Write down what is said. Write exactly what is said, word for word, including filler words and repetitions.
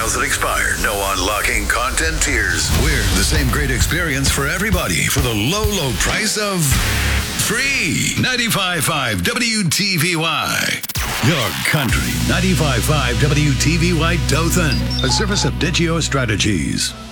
trials that expire. No unlocking content tiers. We're the same great experience for everybody for the low, low price of free. ninety-five point five W T V Y. Your country. ninety-five point five W T V Y Dothan. A service of Digio Strategies.